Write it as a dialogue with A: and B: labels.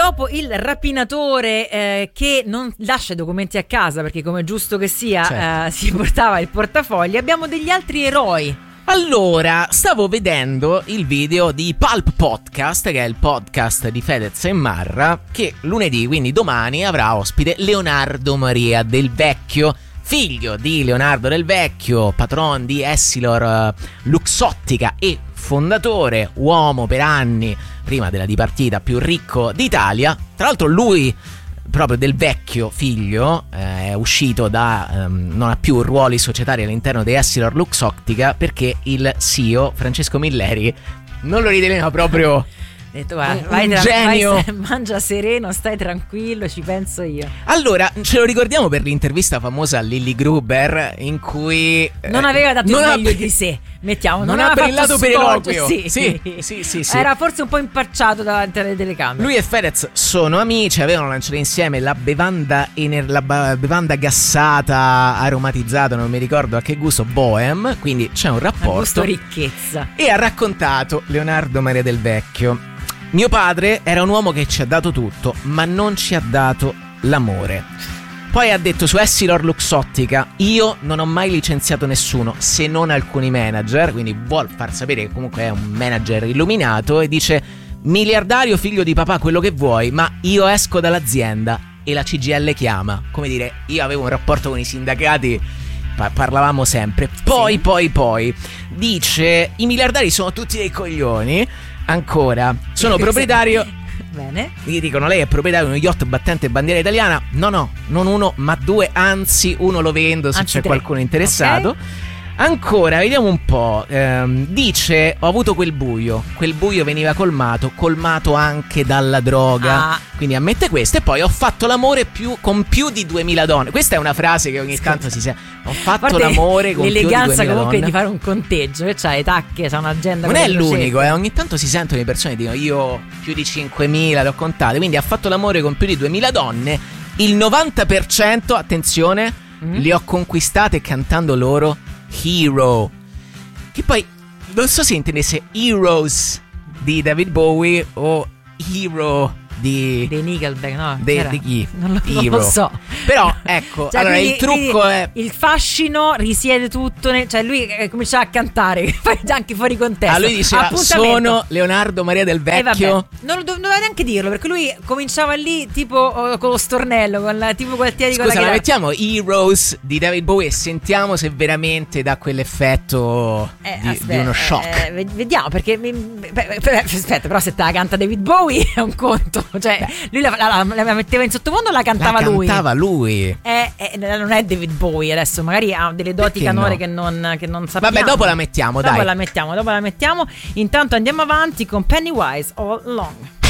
A: dopo il rapinatore che non lascia i documenti a casa perché, come è giusto che sia,
B: certo,
A: si portava il portafogli, abbiamo degli altri eroi.
B: Allora, stavo vedendo il video di Pulp Podcast, che è il podcast di Fedez e Marra, che lunedì, quindi domani, avrà ospite Leonardo Maria Del Vecchio, figlio di Leonardo Del Vecchio, patron di Essilor Luxottica e fondatore, uomo per anni, prima della dipartita, più ricco d'Italia. Tra l'altro lui, proprio Del Vecchio figlio, è uscito da non ha più ruoli societari all'interno di Essilor Luxottica perché il CEO Francesco Milleri non lo riteneva proprio
A: Detto,
B: un genio.
A: Mangia sereno, stai tranquillo, ci penso io.
B: Allora, ce lo ricordiamo per l'intervista famosa a Lily Gruber in cui
A: non aveva dato il meglio di sé, mettiamo,
B: non
A: aveva
B: ha brillato per eloquio.
A: Sì. Era forse un po' impacciato davanti alle telecamere.
B: Lui e Fedez sono amici, avevano lanciato insieme la bevanda gassata aromatizzata, non mi ricordo a che gusto, Bohem, quindi c'è un rapporto.
A: Gusto ricchezza.
B: E ha raccontato Leonardo Maria Del Vecchio: mio padre era un uomo che ci ha dato tutto, ma non ci ha dato l'amore. Poi ha detto su Essilor Luxottica: io non ho mai licenziato nessuno, se non alcuni manager, quindi vuol far sapere che comunque è un manager illuminato, e dice: miliardario, figlio di papà, quello che vuoi, ma io esco dall'azienda e la CGIL chiama. Come dire, io avevo un rapporto con i sindacati, parlavamo sempre. Poi dice: i miliardari sono tutti dei coglioni. Ancora, sono proprietario.
A: Bene.
B: Gli dicono: lei è proprietario di uno yacht battente bandiera italiana? No, non uno ma due, anzi uno lo vendo se c'è qualcuno interessato. Okay. Ancora, vediamo un po'. Dice: ho avuto quel buio veniva colmato anche dalla droga. Quindi ammette questo. E poi ho fatto l'amore con più di 2000 donne. Questa è una frase che ogni tanto si sente. Ho fatto l'amore con più di 2000 donne.
A: L'eleganza comunque di fare un conteggio, che c'ha le tacche, c'ha un'agenda.
B: Non è l'unico, ogni tanto si sentono le persone che dicono: io più di 5000 le ho contate. Quindi ha fatto l'amore con più di 2000 donne. Il 90%, attenzione, le ho conquistate cantando loro Hero, che poi non so se intendesse Heroes di David Bowie o Hero di
A: Nickelback, no?
B: Di chi?
A: Non lo so.
B: Però ecco, cioè, allora il trucco è: il
A: fascino risiede tutto cioè lui cominciava a cantare, fai già anche fuori contesto.
B: Lui diceva: sono Leonardo Maria Del Vecchio.
A: Non doveva neanche dirlo, perché lui cominciava lì tipo con lo stornello, tipo quel tieni con la chitarra.
B: Mettiamo Heroes di David Bowie e sentiamo se veramente dà quell'effetto di uno shock.
A: Vediamo, perché aspetta, però se te la canta David Bowie è un conto. Cioè, lui la metteva in sottofondo, la cantava lui. Non è David Bowie adesso, magari ha delle doti canore che non sappiamo.
B: Vabbè, dopo la mettiamo, dai.
A: Dopo la mettiamo. Intanto andiamo avanti con Pennywise All Along.